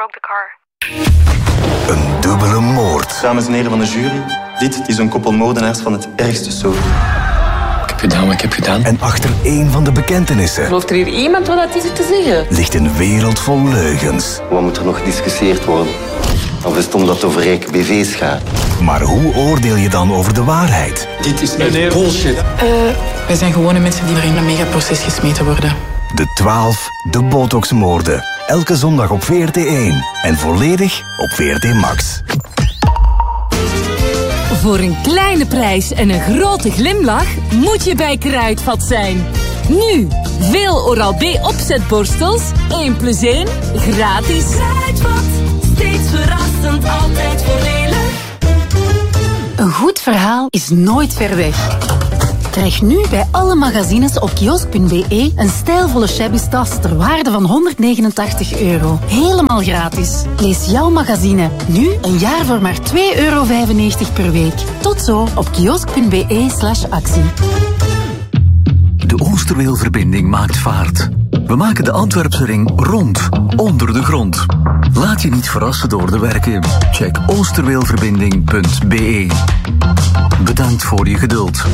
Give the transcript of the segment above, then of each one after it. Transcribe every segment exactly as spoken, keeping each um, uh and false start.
broke the car. Een dubbele moord. Dames en heren van de jury, dit is een koppel moordenaars van het ergste soort. Ik heb gedaan wat ik heb gedaan. En achter één van de bekentenissen... Gelooft er hier iemand wat dat is te zeggen? ...ligt een wereld vol leugens. Wat moet er nog gediscussieerd worden? Of is het omdat het over rijke B V's gaat? Maar hoe oordeel je dan over de waarheid? Dit is echt bullshit. Uh, wij zijn gewone mensen die er in een megaproces gesmeten worden. De twaalf, de Botox-moorden. Elke zondag op V R T één. En volledig op V R T Max. Voor een kleine prijs en een grote glimlach moet je bij Kruidvat zijn. Nu, veel Oral-B opzetborstels, één plus één, gratis. Kruidvat, steeds verrassend, altijd voordelig. Een goed verhaal is nooit ver weg. Krijg nu bij alle magazines op kiosk punt b e een stijlvolle shabby tas ter waarde van honderdnegenentachtig euro. Helemaal gratis. Lees jouw magazine nu een jaar voor maar twee euro vijfennegentig per week. Tot zo op kiosk punt b e slash actie. De Oosterweelverbinding maakt vaart. We maken de Antwerpse ring rond, onder de grond. Laat je niet verrassen door de werken. Check oosterweelverbinding punt b e. Bedankt voor je geduld.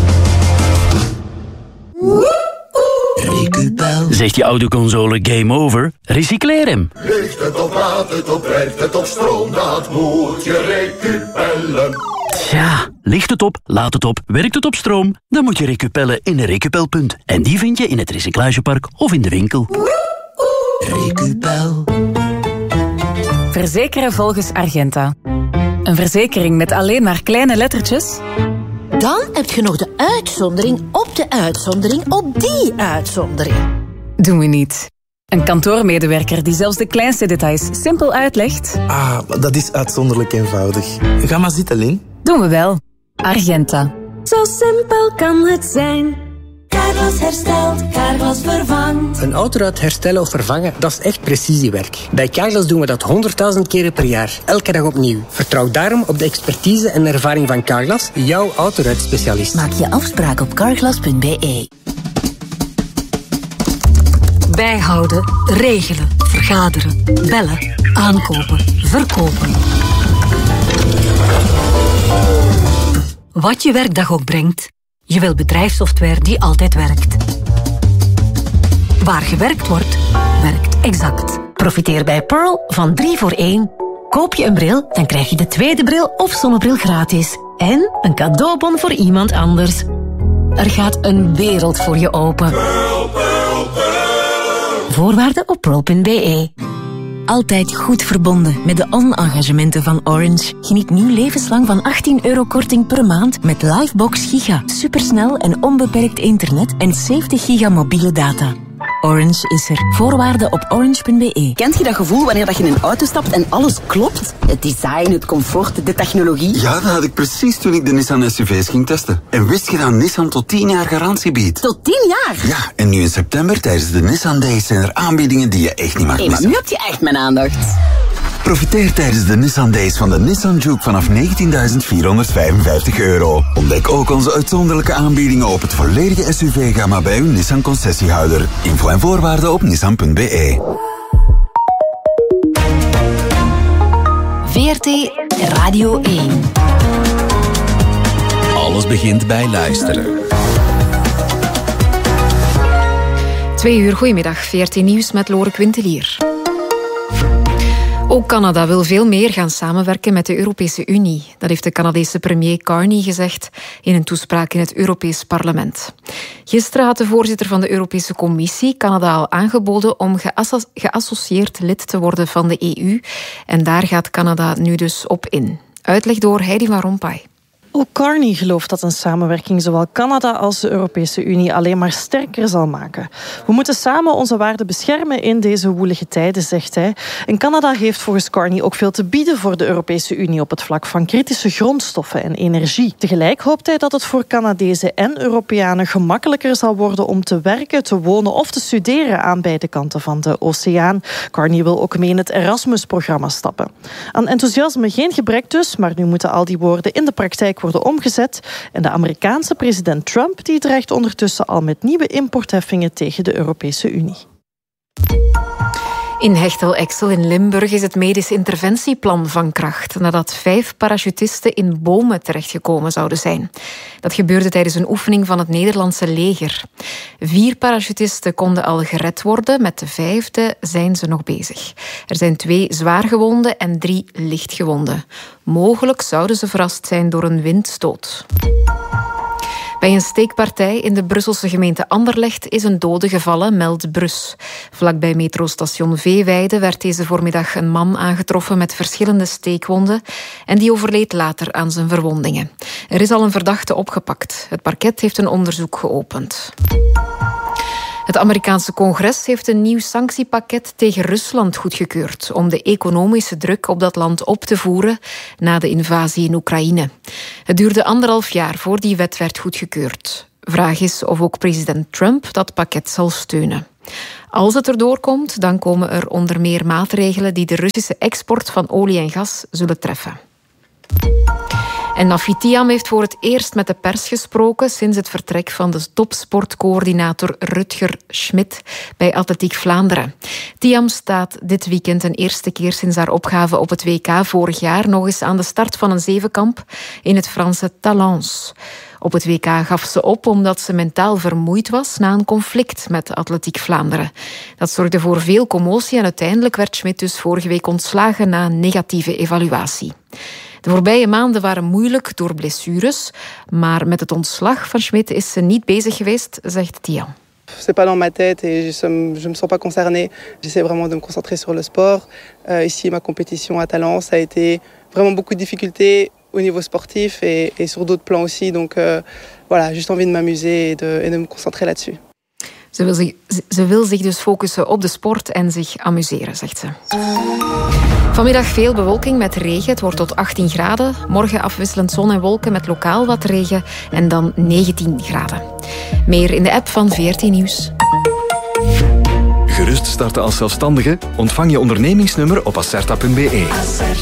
Recupel. Zegt je autoconsole game over? Recycleer hem. Ligt het op, laat het op, werkt het op stroom, dat moet je recupellen. Tja, ligt het op, laat het op, werkt het op stroom? Dan moet je recupellen in een Recupelpunt. En die vind je in het recyclagepark of in de winkel. Recupel. Verzekeren volgens Argenta. Een verzekering met alleen maar kleine lettertjes? Dan heb je nog de uitzondering op de uitzondering op die uitzondering. Doen we niet. Een kantoormedewerker die zelfs de kleinste details simpel uitlegt. Ah, dat is uitzonderlijk eenvoudig. Ga maar zitten, Lin. Doen we wel. Argenta. Zo simpel kan het zijn. Carglass herstelt, Carglass vervangt. Een autoruit herstellen of vervangen, dat is echt precisiewerk. Bij Carglass doen we dat honderdduizend keren per jaar, elke dag opnieuw. Vertrouw daarom op de expertise en ervaring van Carglass, jouw autoruitspecialist. Maak je afspraak op carglass punt b e. Bijhouden, regelen, vergaderen, bellen, aankopen, verkopen. Wat je werkdag ook brengt, je wil bedrijfssoftware die altijd werkt. Waar gewerkt wordt, werkt Exact. Profiteer bij Pearl van drie voor één. Koop je een bril, dan krijg je de tweede bril of zonnebril gratis. En een cadeaubon voor iemand anders. Er gaat een wereld voor je open. Pearl, Pearl, Pearl. Voorwaarden op pearl punt b e. Altijd goed verbonden met de on-engagementen van Orange. Geniet nu levenslang van achttien euro korting per maand met Livebox Giga. Supersnel en onbeperkt internet en zeventig giga mobiele data. Orange is er. Voorwaarden op orange punt b e. Kent je dat gevoel wanneer dat je in een auto stapt en alles klopt? Het design, het comfort, de technologie. Ja, dat had ik precies toen ik de Nissan S U V's ging testen. En wist je dat Nissan tot tien jaar garantie biedt? Tot tien jaar? Ja, en nu in september tijdens de Nissan Days zijn er aanbiedingen die je echt niet mag hey, missen. Maar nu heb je echt mijn aandacht. Profiteer tijdens de Nissan Days van de Nissan Juke vanaf negentienduizend vierhonderdvijfenvijftig euro. Ontdek ook onze uitzonderlijke aanbiedingen op het volledige S U V-gamma bij uw Nissan concessiehouder. Info en voorwaarden op nissan punt b e. V R T Radio één. Alles begint bij luisteren. Twee uur, goedemiddag. V R T Nieuws met Lore Quintelier. Ook Canada wil veel meer gaan samenwerken met de Europese Unie. Dat heeft de Canadese premier Carney gezegd in een toespraak in het Europees Parlement. Gisteren had de voorzitter van de Europese Commissie Canada al aangeboden om geasso- geassocieerd lid te worden van de E U. En daar gaat Canada nu dus op in. Uitleg door Heidi van Rompuy. Ook Carney gelooft dat een samenwerking zowel Canada als de Europese Unie alleen maar sterker zal maken. We moeten samen onze waarden beschermen in deze woelige tijden, zegt hij. En Canada heeft volgens Carney ook veel te bieden voor de Europese Unie op het vlak van kritische grondstoffen en energie. Tegelijk hoopt hij dat het voor Canadezen en Europeanen gemakkelijker zal worden om te werken, te wonen of te studeren aan beide kanten van de oceaan. Carney wil ook mee in het Erasmus-programma stappen. Aan enthousiasme geen gebrek dus, maar nu moeten al die woorden in de praktijk worden omgezet. En de Amerikaanse president Trump die dreigt ondertussen al met nieuwe importheffingen tegen de Europese Unie. In Hechtel-Exel in Limburg is het medisch interventieplan van kracht nadat vijf parachutisten in bomen terechtgekomen zouden zijn. Dat gebeurde tijdens een oefening van het Nederlandse leger. Vier parachutisten konden al gered worden, met de vijfde zijn ze nog bezig. Er zijn twee zwaargewonden en drie lichtgewonden. Mogelijk zouden ze verrast zijn door een windstoot. Bij een steekpartij in de Brusselse gemeente Anderlecht is een dode gevallen, meldt Brus. Vlakbij metrostation Veeweide werd deze voormiddag een man aangetroffen met verschillende steekwonden en die overleed later aan zijn verwondingen. Er is al een verdachte opgepakt. Het parket heeft een onderzoek geopend. Het Amerikaanse congres heeft een nieuw sanctiepakket tegen Rusland goedgekeurd om de economische druk op dat land op te voeren na de invasie in Oekraïne. Het duurde anderhalf jaar voor die wet werd goedgekeurd. Vraag is of ook president Trump dat pakket zal steunen. Als het erdoor komt, dan komen er onder meer maatregelen die de Russische export van olie en gas zullen treffen. En Nafi Thiam heeft voor het eerst met de pers gesproken sinds het vertrek van de topsportcoördinator Rutger Schmidt bij Atletiek Vlaanderen. Thiam staat dit weekend een eerste keer sinds haar opgave op het W K vorig jaar nog eens aan de start van een zevenkamp in het Franse Talence. Op het W K gaf ze op omdat ze mentaal vermoeid was na een conflict met Atletiek Vlaanderen. Dat zorgde voor veel commotie en uiteindelijk werd Schmidt dus vorige week ontslagen na een negatieve evaluatie. De voorbije maanden waren moeilijk door blessures, maar met het ontslag van Schmidt is ze niet bezig geweest, zegt Thiam. C'est pas dans ma tête et je me, je me sens pas concernée. J'essaie vraiment de me concentrer sur le sport. Uh, ici, ma compétition à Talence a été vraiment beaucoup de difficultés au niveau sportif et, et sur d'autres plans aussi. Donc uh, voilà, juste envie de m'amuser et de, et de me concentrer là-dessus. Ze wil, zich, ze wil zich dus focussen op de sport en zich amuseren, zegt ze. Vanmiddag veel bewolking met regen. Het wordt tot achttien graden. Morgen afwisselend zon en wolken met lokaal wat regen. En dan negentien graden. Meer in de app van V R T Nieuws. Gerust starten als zelfstandige? Ontvang je ondernemingsnummer op acerta punt be.